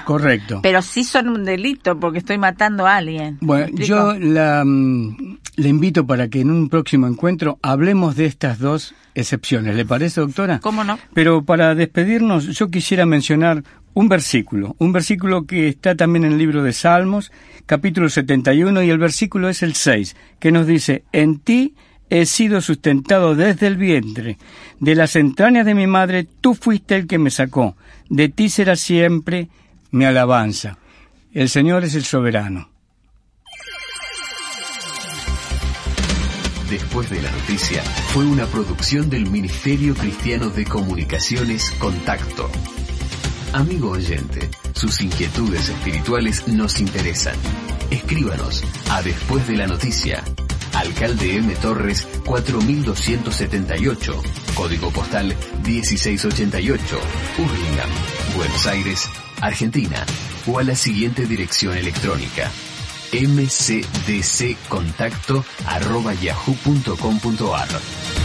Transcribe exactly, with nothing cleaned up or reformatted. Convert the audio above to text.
Correcto. Pero sí son un delito porque estoy matando a alguien. Bueno, yo la, um, le invito para que en un próximo encuentro hablemos de estas dos excepciones. ¿Le parece, doctora? ¿Cómo no? Pero para despedirnos, yo quisiera mencionar un versículo, un versículo que está también en el libro de Salmos, capítulo setenta y uno, y el versículo es el seis, que nos dice: en ti he sido sustentado desde el vientre, de las entrañas de mi madre tú fuiste el que me sacó, de ti será siempre mi alabanza. El Señor es el soberano. Después de la noticia, fue una producción del Ministerio Cristiano de Comunicaciones Contacto. Amigo oyente, sus inquietudes espirituales nos interesan. Escríbanos a Después de la Noticia, Alcalde M. Torres cuatro mil doscientos setenta y ocho, código postal dieciséis ochenta y ocho, Hurlingham, Buenos Aires, Argentina, o a la siguiente dirección electrónica: m c d c contacto arroba yahoo punto com punto a r.